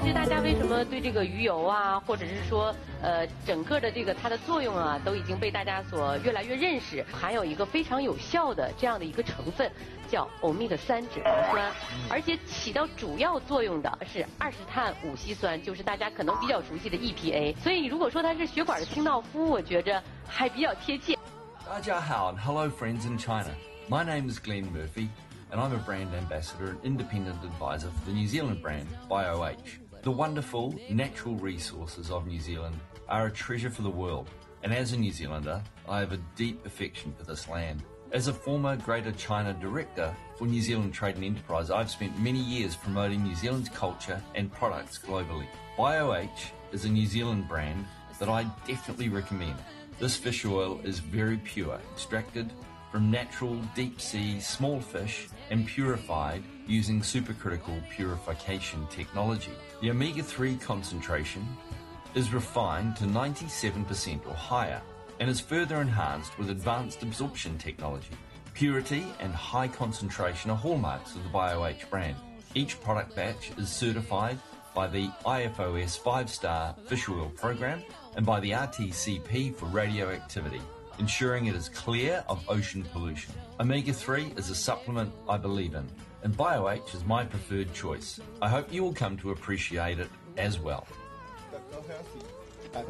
其实大家为什么对这个鱼油啊，或者是说整个的这个它的作用啊，都已经被大家所越来越认识，含有一个非常有效的这样的一个成分，叫欧米伽3脂肪酸，而且起到主要作用的是20碳5烯酸，就是大家可能比较熟悉的 EPA。所以如果说它是血管的清道夫，我觉着还比较贴切。 大家好, and hello friends in China. My name is Glenn Murphy, and I'm a brand ambassador and independent advisor for the New Zealand brand BioH. The wonderful natural resources of New Zealand are a treasure for the world, and as a New Zealander, I have a deep affection for this land. As a former Greater China Director for New Zealand Trade and Enterprise, I've spent many years promoting New Zealand's culture and products globally. BioH is a New Zealand brand that I definitely recommend. This fish oil is very pure, extracted from natural deep-sea small fish and purified using supercritical purification technology. The omega-3 concentration is refined to 97% or higher and is further enhanced with advanced absorption technology. Purity and high concentration are hallmarks of the BioH brand. Each product batch is certified by the IFOS 5-star fish oil program and by the RTCP for radioactivity, ensuring it is clear of ocean pollution. Omega-3 is a supplement I believe in, and BioH is my preferred choice. I hope you will come to appreciate it as well. Go healthy.